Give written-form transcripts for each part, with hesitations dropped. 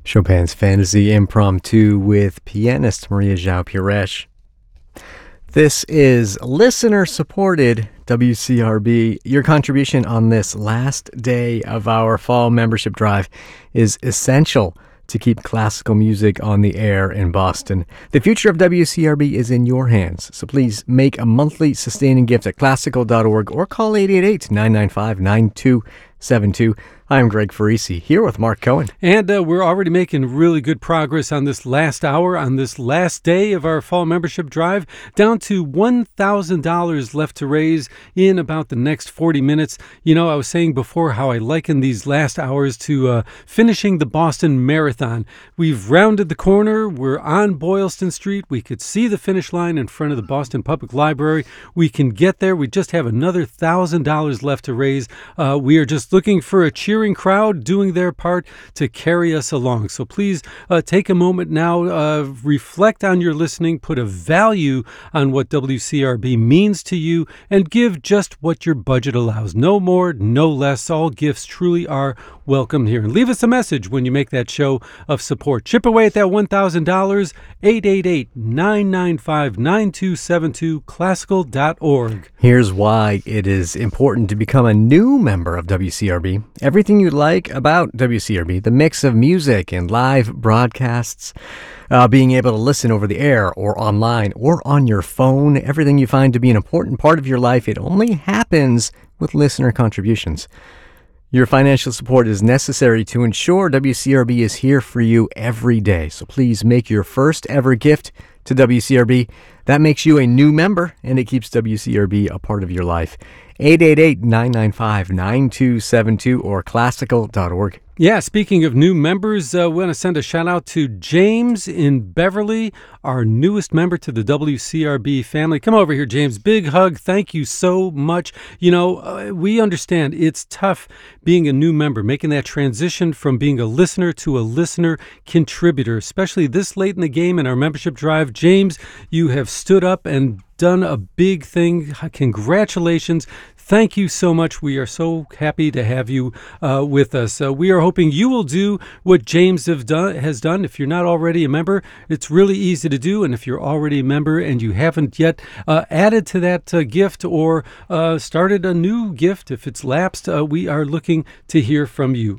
Chopin's Fantasy Impromptu with pianist Maria João Pires. This is listener-supported WCRB. Your contribution on this last day of our fall membership drive is essential to keep classical music on the air in Boston. The future of WCRB is in your hands, so please make a monthly sustaining gift at classical.org or call 888-995-9272. I'm Greg Farisi, here with Mark Cohen. And we're already making really good progress on this last hour, on this last day of our fall membership drive, down to $1,000 left to raise in about the next 40 minutes. You know, I was saying before how I liken these last hours to finishing the Boston Marathon. We've rounded the corner. We're on Boylston Street. We could see the finish line in front of the Boston Public Library. We can get there. We just have another $1,000 left to raise. We are just looking for a cheering crowd doing their part to carry us along. So please take a moment now, reflect on your listening, put a value on what WCRB means to you, and give just what your budget allows. No more, no less. All gifts truly are welcome here. And leave us a message when you make that show of support. Chip away at that $1,000, 888-995-9272, classical.org. Here's why it is important to become a new member of WCRB. Everything you like about WCRB, the mix of music and live broadcasts, being able to listen over the air or online or on your phone, everything you find to be an important part of your life, it only happens with listener contributions. Your financial support is necessary to ensure WCRB is here for you every day. So please make your first ever gift to WCRB. That makes you a new member, and it keeps WCRB a part of your life. 888-995-9272 or classical.org. Yeah, speaking of new members, we want to send a shout out to James in Beverly, our newest member to the WCRB family. Come over here, James. Big hug. Thank you so much. You know, we understand it's tough being a new member, making that transition from being a listener to a listener contributor, especially this late in the game in our membership drive. James, you have stood up and done a big thing. Congratulations. Thank you so much. We are so happy to have you with us. We are hoping you will do what James has done. If you're not already a member, it's really easy to do. And if you're already a member and you haven't yet added to that gift or started a new gift, if it's lapsed, we are looking to hear from you.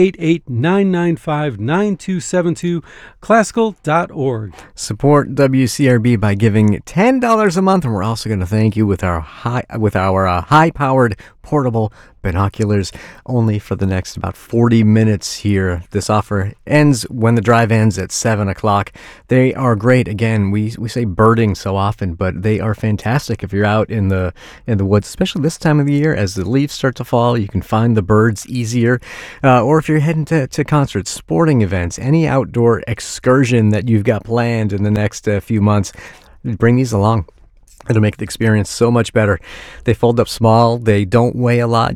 888-995-9272, classical.org. Support WCRB by giving $10 a month, and we're also going to thank you with our high-powered portable binoculars, only for the next about 40 minutes here. This offer ends when the drive ends at 7 o'clock. They are great. Again, we say birding so often, but they are fantastic if you're out in the woods, especially this time of the year as the leaves start to fall. You can find the birds easier. Or if you're heading to concerts, sporting events, any outdoor excursion that you've got planned in the next few months, bring these along. It'll make the experience so much better. They fold up small. They don't weigh a lot.